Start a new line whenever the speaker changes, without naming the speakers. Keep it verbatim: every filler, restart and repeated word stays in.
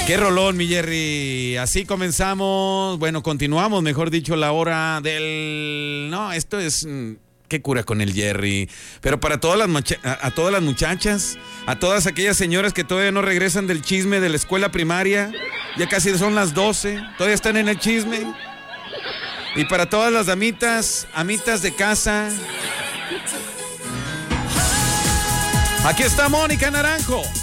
Qué rolón, mi Jerry. Así comenzamos, bueno, continuamos, mejor dicho, la hora del... No, esto es... Qué cura con el Jerry. Pero para todas las mucha... a, a todas las muchachas, a todas aquellas señoras que todavía no regresan del chisme de la escuela primaria, ya casi son las doce, todavía están en el chisme. Y para todas las damitas, amitas de casa, aquí está Mónica Naranjo.